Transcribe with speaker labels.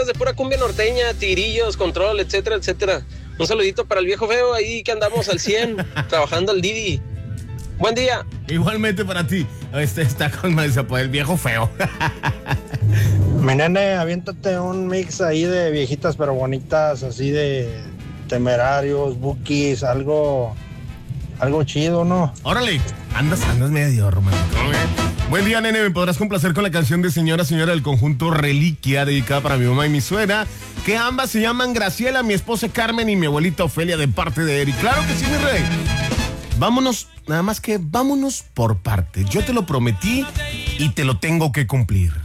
Speaker 1: de pura cumbia norteña, tigrillos, control, etcétera, etcétera. Un saludito para el viejo feo ahí que andamos al 100, trabajando al Didi. Buen día.
Speaker 2: Igualmente para ti. Está con el viejo feo.
Speaker 3: Mi nene, aviéntate un mix ahí de viejitas pero bonitas, así de Temerarios, Bukis, algo chido, ¿no?
Speaker 2: Órale, andas medio romántico. Buen día, nene, me podrás complacer con la canción de Señora del conjunto Reliquia, dedicada para mi mamá y mi suegra, que ambas se llaman Graciela, mi esposa Carmen y mi abuelita Ofelia, de parte de Eric. Claro que sí, mi rey. Vámonos, nada más que vámonos por partes. Yo te lo prometí y te lo tengo que cumplir.